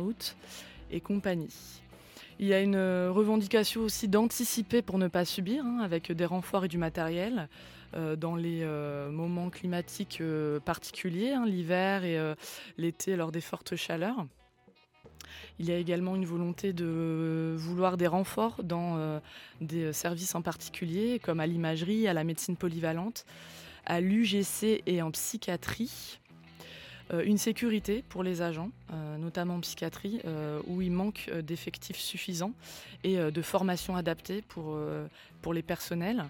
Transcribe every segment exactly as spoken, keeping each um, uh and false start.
burn-out et compagnie. Il y a une revendication aussi d'anticiper pour ne pas subir, hein, avec des renforts et du matériel euh, dans les euh, moments climatiques euh, particuliers, hein, l'hiver et euh, l'été lors des fortes chaleurs. Il y a également une volonté de vouloir des renforts dans euh, des services en particulier, comme à l'imagerie, à la médecine polyvalente, à l'U G C et en psychiatrie. Euh, une sécurité pour les agents, euh, notamment en psychiatrie, euh, où il manque euh, d'effectifs suffisants et euh, de formation adaptée pour, euh, pour les personnels.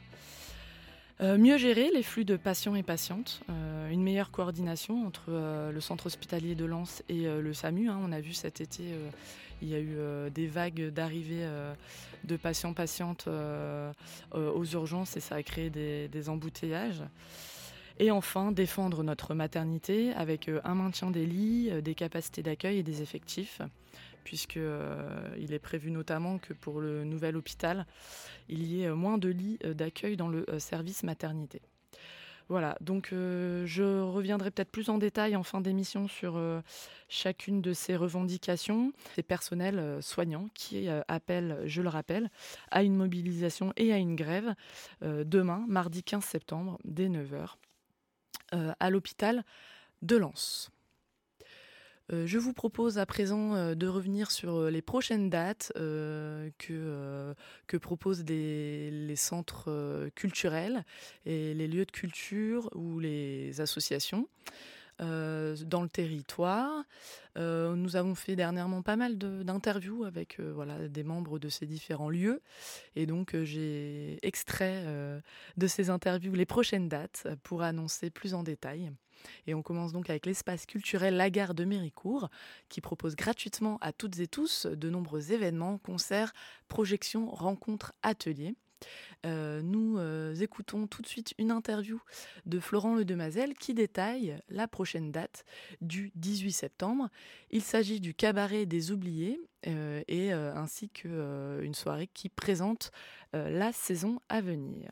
Euh, mieux gérer les flux de patients et patientes, euh, une meilleure coordination entre euh, le centre hospitalier de Lens et euh, le SAMU. Hein. On a vu cet été, euh, il y a eu euh, des vagues d'arrivée euh, de patients-patientes euh, euh, aux urgences et ça a créé des, des embouteillages. Et enfin, défendre notre maternité avec euh, un maintien des lits, euh, des capacités d'accueil et des effectifs, puisqu'il euh, est prévu notamment que pour le nouvel hôpital, il y ait euh, moins de lits euh, d'accueil dans le euh, service maternité. Voilà, donc euh, je reviendrai peut-être plus en détail en fin d'émission sur euh, chacune de ces revendications. Ces personnels euh, soignants qui euh, appellent, je le rappelle, à une mobilisation et à une grève euh, demain, mardi quinze septembre, dès neuf heures. Euh, à l'hôpital de Lens. Euh, je vous propose à présent euh, de revenir sur les prochaines dates euh, que, euh, que proposent les, les centres euh, culturels et les lieux de culture ou les associations. Euh, dans le territoire. Euh, nous avons fait dernièrement pas mal de, d'interviews avec euh, voilà, des membres de ces différents lieux. Et donc, euh, j'ai extrait euh, de ces interviews les prochaines dates pour annoncer plus en détail. Et on commence donc avec l'espace culturel La Gare de Méricourt, qui propose gratuitement à toutes et tous de nombreux événements, concerts, projections, rencontres, ateliers. Euh, nous euh, écoutons tout de suite une interview de Florent Ledemasel qui détaille la prochaine date du dix-huit septembre. Il s'agit du Cabaret des Oubliés euh, et euh, ainsi qu'une euh, soirée qui présente euh, la saison à venir.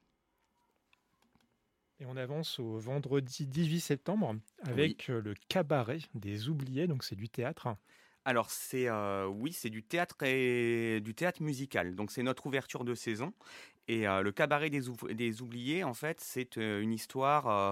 Et on avance au vendredi dix-huit septembre avec oui. le Cabaret des Oubliés, donc c'est du théâtre. Alors c'est euh, oui, c'est du théâtre et du théâtre musical. Donc c'est notre ouverture de saison. Et euh, le Cabaret des, ouf- des Oubliés, en fait, c'est euh, une histoire euh,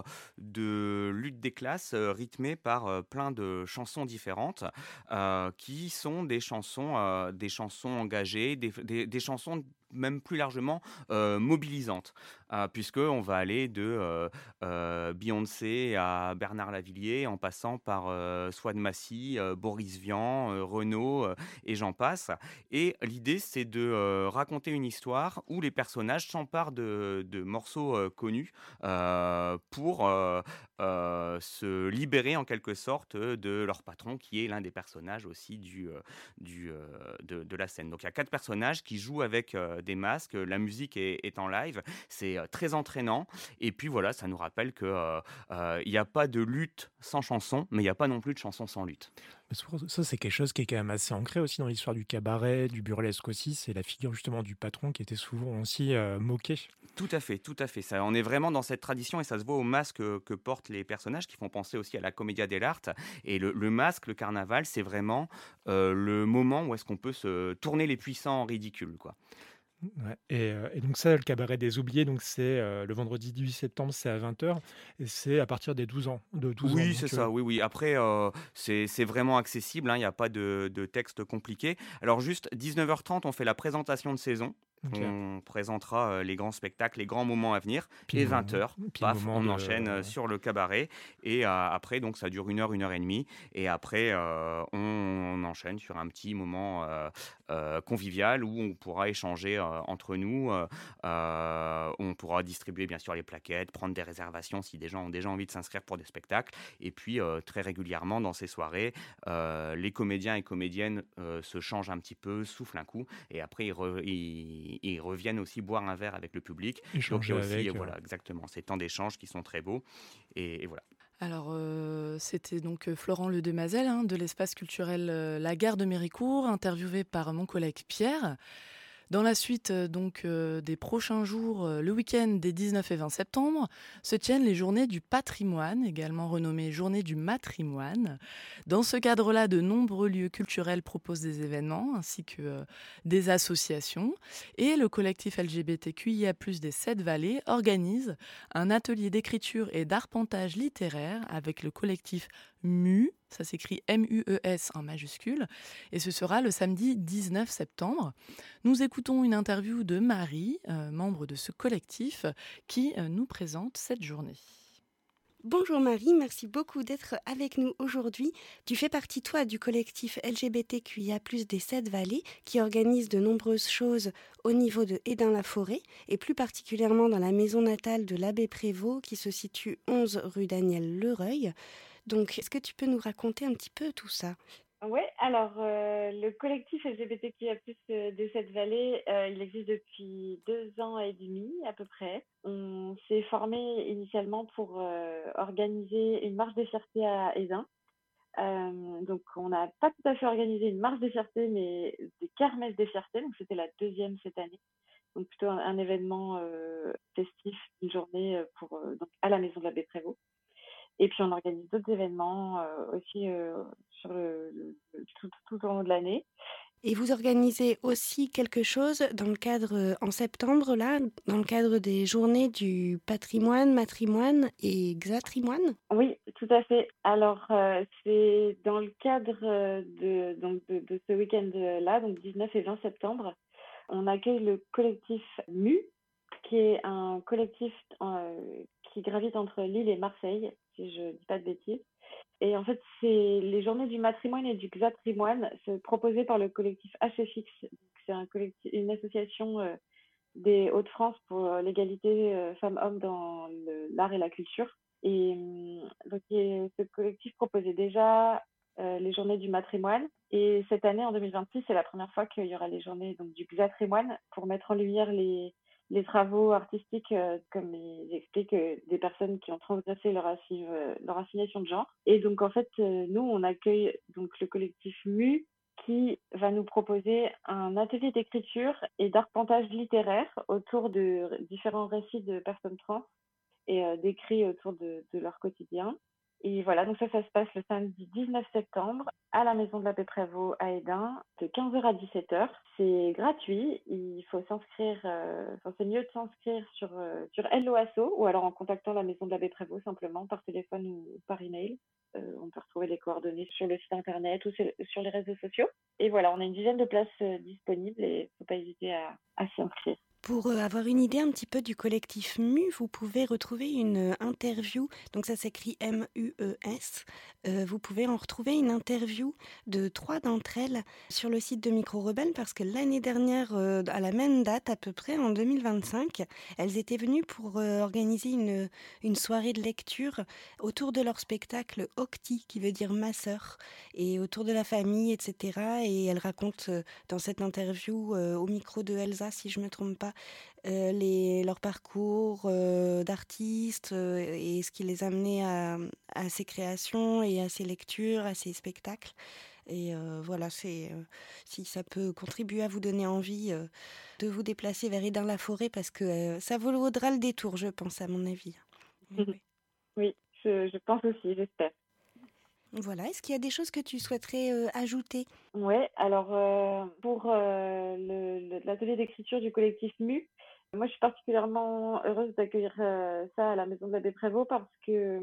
de lutte des classes euh, rythmée par euh, plein de chansons différentes, euh, qui sont des chansons, euh, des chansons engagées, des, des, des chansons même plus largement euh, mobilisantes, euh, puisque on va aller de euh, euh, Beyoncé à Bernard Lavilliers, en passant par euh, Swan Massy, euh, Boris Vian, euh, Renaud euh, et j'en passe. Et l'idée, c'est de euh, raconter une histoire où les personnages s'emparent de, de morceaux euh, connus euh, pour euh, euh, se libérer en quelque sorte de leur patron, qui est l'un des personnages aussi du, euh, du, euh, de, de la scène. Donc il y a quatre personnages qui jouent avec euh, des masques, la musique est, est en live, c'est euh, très entraînant. Et puis voilà, ça nous rappelle qu'il euh, euh, n'y a pas de lutte sans chanson, mais il n'y a pas non plus de chanson sans lutte. Ça, c'est quelque chose qui est quand même assez ancré aussi dans l'histoire du cabaret, du burlesque aussi. C'est la figure justement du patron qui était souvent aussi euh, moquée. Tout à fait, tout à fait. Ça, on est vraiment dans cette tradition et ça se voit au masque que, que portent les personnages qui font penser aussi à la commedia dell'arte. Et le, le masque, le carnaval, c'est vraiment euh, le moment où est-ce qu'on peut se tourner les puissants en ridicule, quoi. Ouais, et, euh, et donc ça, le Cabaret des Oubliés, donc c'est euh, le vendredi dix-huit septembre, c'est à vingt heures, et c'est à partir des douze ans. De douze oui, ans, c'est donc, ça, euh... oui, oui. Après, euh, c'est, c'est vraiment accessible, il n'y a pas de, de texte compliqué. Alors juste, dix-neuf heures trente, on fait la présentation de saison. Okay. On présentera euh, les grands spectacles, les grands moments à venir. Puis et vingt heures, paf, on de... enchaîne euh, sur le cabaret. Et euh, après, donc ça dure une heure, une heure et demie. Et après, euh, on, on enchaîne sur un petit moment euh, euh, convivial où on pourra échanger euh, entre nous. Euh, euh, on pourra distribuer bien sûr les plaquettes, prendre des réservations si des gens ont déjà envie de s'inscrire pour des spectacles. Et puis, euh, très régulièrement dans ces soirées, euh, les comédiens et comédiennes euh, se changent un petit peu, soufflent un coup. Et après, ils... Re- ils ils reviennent aussi boire un verre avec le public. Échanger donc il y a aussi, avec, voilà, euh... exactement, ces temps d'échange qui sont très beaux. Et, et voilà. Alors, euh, c'était donc Florent Ledemasel hein, de l'espace culturel euh, La Gare de Méricourt, interviewé par mon collègue Pierre. Dans la suite euh, donc euh, des prochains jours, euh, le week-end des dix-neuf et vingt septembre, se tiennent les journées du patrimoine, également renommées journées du matrimoine. Dans ce cadre-là, de nombreux lieux culturels proposent des événements ainsi que euh, des associations. Et le collectif L G B T Q I A plus, des Sept Vallées organise un atelier d'écriture et d'arpentage littéraire avec le collectif M U, ça s'écrit M U E S en majuscule, et ce sera le samedi dix-neuf septembre. Nous écoutons une interview de Marie, euh, membre de ce collectif, qui euh, nous présente cette journée. Bonjour Marie, merci beaucoup d'être avec nous aujourd'hui. Tu fais partie, toi, du collectif L G B T Q I A plus, des Sept Vallées, qui organise de nombreuses choses au niveau de Hesdin-la-Forêt, et plus particulièrement dans la maison natale de l'abbé Prévost, qui se situe onze rue Daniel Lereuil. Donc, est-ce que tu peux nous raconter un petit peu tout ça ? Oui, alors euh, le collectif L G B T Q I A plus, euh, des Sept Vallées, euh, il existe depuis deux ans et demi à peu près. On s'est formé initialement pour euh, organiser une marche des fiertés à Hesdin. Euh, donc on n'a pas tout à fait organisé une marche des fiertés, mais des kermesses des fiertés. Donc c'était la deuxième cette année. Donc plutôt un, un événement euh, festif, une journée euh, pour euh, donc à la maison de l'abbé Prévost. Et puis on organise d'autres événements euh, aussi euh, sur le, le- tout, tout au long de l'année. Et vous organisez aussi quelque chose dans le cadre, euh, en septembre, là, dans le cadre des journées du patrimoine, matrimoine et xatrimoine ? Oui, tout à fait. Alors euh, c'est dans le cadre euh, de, donc de, de ce week-end-là, donc dix-neuf et vingt septembre, on accueille le collectif M U, qui est un collectif euh, qui gravite entre Lille et Marseille, si je ne dis pas de bêtises. Et en fait, c'est les journées du matrimoine et du xatrimoine, c'est proposé par le collectif H F X. Donc, c'est un collectif, une association euh, des Hauts-de-France pour euh, l'égalité euh, femmes-hommes dans le- l'art et la culture. Et euh, donc, et ce collectif proposait déjà euh, les journées du matrimoine. Et cette année, en deux mille vingt-six, c'est la première fois qu'il y aura les journées donc, du xatrimoine pour mettre en lumière les, les travaux artistiques, euh, comme ils expliquent, euh, des personnes qui ont transgressé leur, assi- euh, leur assignation de genre. Et donc, en fait, euh, nous, on accueille donc, le collectif M U qui va nous proposer un atelier d'écriture et d'arpentage littéraire autour de différents récits de personnes trans et euh, d'écrits autour de, de leur quotidien. Et voilà, donc ça, ça se passe le samedi dix-neuf septembre à la maison de l'abbé Prévost à Hesdin, de quinze heures à dix-sept heures. C'est gratuit, il faut s'inscrire, euh, enfin, c'est mieux de s'inscrire sur, euh, sur Hello Asso ou alors en contactant la maison de l'abbé Prévost simplement par téléphone ou par email. Euh, on peut retrouver les coordonnées sur le site internet ou sur, sur les réseaux sociaux. Et voilà, on a une dizaine de places euh, disponibles et il ne faut pas hésiter à, à s'y inscrire. Pour euh, avoir une idée un petit peu du collectif M U, vous pouvez retrouver une euh, interview, donc ça s'écrit M U E S. Euh, vous pouvez en retrouver une interview de trois d'entre elles sur le site de Micro Rebelle, parce que l'année dernière, euh, à la même date à peu près, en deux mille vingt-cinq, elles étaient venues pour euh, organiser une, une soirée de lecture autour de leur spectacle Octi, qui veut dire ma sœur, et autour de la famille, et cetera. Et elles racontent euh, dans cette interview, euh, au micro de Elsa, si je ne me trompe pas, euh, les, leur parcours euh, d'artistes euh, et ce qui les a amenés à, à ces créations et à ces lectures, à ces spectacles. Et euh, voilà, c'est, euh, si ça peut contribuer à vous donner envie euh, de vous déplacer vers Hesdin-la-Forêt, parce que euh, ça vaudra le détour, je pense, à mon avis. Oui, oui. Oui, je, je pense aussi, j'espère. Voilà, est-ce qu'il y a des choses que tu souhaiterais euh, ajouter ? Oui, alors euh, pour euh, le- le- l'atelier d'écriture du collectif M U, moi je suis particulièrement heureuse d'accueillir euh, ça à la maison de l'abbé Prévost parce que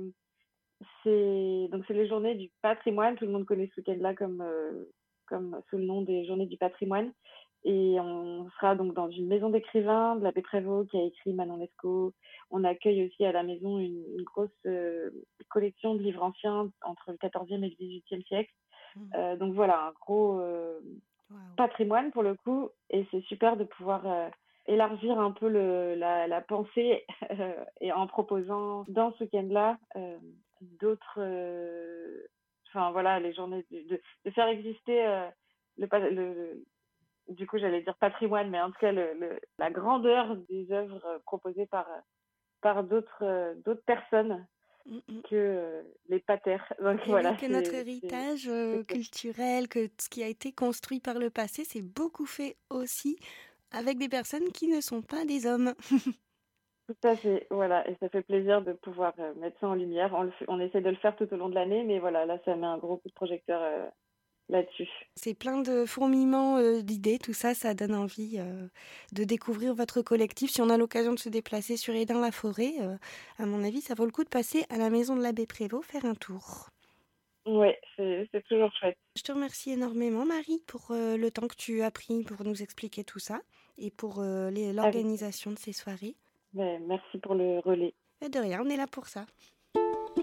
c'est donc c'est les journées du patrimoine. Tout le monde connaît ce week-end-là comme, euh, comme sous le nom des journées du patrimoine. Et on sera donc dans une maison d'écrivains de l'abbé Prévost qui a écrit Manon Lescaut. On accueille aussi à la maison une, une grosse euh, collection de livres anciens entre le quatorzième et le dix-huitième siècle. Euh, donc voilà, un gros euh, Wow. patrimoine pour le coup. Et c'est super de pouvoir euh, élargir un peu le, la, la pensée euh, et en proposant dans ce week-end-là euh, d'autres, euh, enfin voilà, les journées de, de, de faire exister euh, le, pa- le, le- du coup j'allais dire patrimoine, mais en tout cas le, le, la grandeur des œuvres euh, proposées par, par d'autres, euh, d'autres personnes Mm, mm. que euh, les patères. Donc Et voilà, oui, que notre c'est, c'est, héritage c'est euh, cool. culturel, que ce qui a été construit par le passé, c'est beaucoup fait aussi avec des personnes qui ne sont pas des hommes. Tout à fait, voilà, et ça fait plaisir de pouvoir euh, mettre ça en lumière. On, le fait- on essaie de le faire tout au long de l'année, mais voilà, là, ça met un gros coup de projecteur euh, là-dessus. C'est plein de fourmillements euh, d'idées, tout ça, ça donne envie euh, de découvrir votre collectif. Si on a l'occasion de se déplacer sur Hesdin-la-Forêt, euh, à mon avis, ça vaut le coup de passer à la maison de l'abbé Prévost faire un tour. Oui, c'est c'est toujours chouette. Je te remercie énormément, Marie, pour euh, le temps que tu as pris pour nous expliquer tout ça et pour euh, les- Avec- l'organisation de ces soirées. mais merci pour le relais. Et de rien, on est là pour ça.